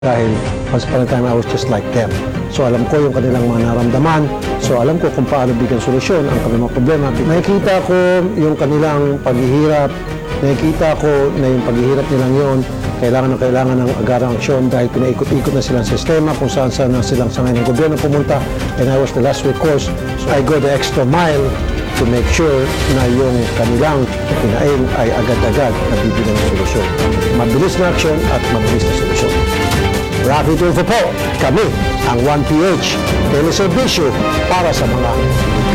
Dahil once upon a time, I was just like them. So alam ko yung kanilang mga naramdaman. So alam ko kung paano bigyan solusyon ang kanilang mga problema. Nakikita ko yung kanilang paghihirap. Nakikita ko na yung paghihirap nilang yon kailangan ng agarang aksyon dahil pinaikot-ikot na silang sistema kung saan na silang sangay ng gobyerno pumunta. And I was the last recourse. So I go the extra mile to make sure na yung kanilang pinaing ay agad-agad nabibigyan ng solusyon. Mabilis na aksyon at mabilis na solusyon. Rafi Tulfo po, kami ang 1PH, teleserbisyo para sa mga